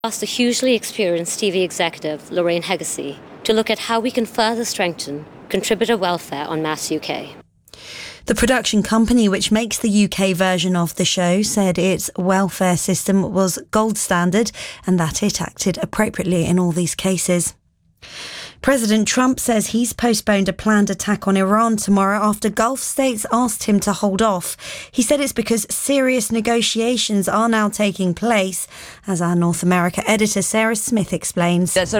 Asked the hugely experienced TV executive Lorraine Hegasey to look at how we can further strengthen contributor welfare on Mass UK. The production company, which makes the UK version of the show, said its welfare system was gold standard and that it acted appropriately in all these cases. President Trump says he's postponed a planned attack on Iran tomorrow after Gulf states asked him to hold off. He said it's because serious negotiations are now taking place, as our North America editor Sarah Smith explains. There's